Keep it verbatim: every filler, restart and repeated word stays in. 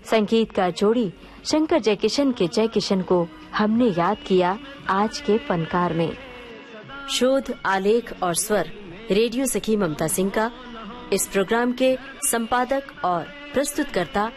संगीत का जोड़ी शंकर जयकिशन के जयकिशन को हमने याद किया आज के फनकार में। शोध, आलेख और स्वर रेडियो सखी ममता सिंह का। इस प्रोग्राम के संपादक और प्रस्तुतकर्ता